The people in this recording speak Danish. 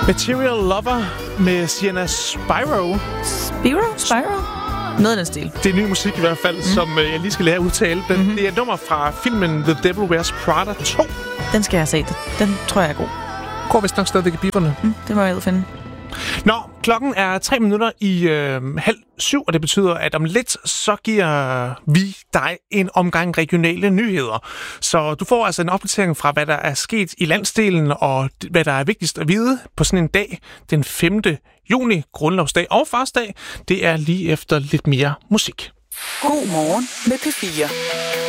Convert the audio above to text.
Material Lover med Sienna Spiro. Spiro? Noget af den stil. Det er ny musik i hvert fald, som jeg lige skal lære at udtale. Det er et nummer fra filmen The Devil Wears Prada 2. Den skal jeg have set. Den tror jeg er god. Går vist nok stadigvæk i bibberne. Det må jeg finde. Nå, klokken er 3 minutter i 6:30, og det betyder, at om lidt, så giver vi dig en omgang regionale nyheder. Så du får altså en opdatering fra, hvad der er sket i landsdelen, og hvad der er vigtigst at vide på sådan en dag, den 5. juni, grundlovsdag og farsdag. Det er lige efter lidt mere musik. God morgen med P4.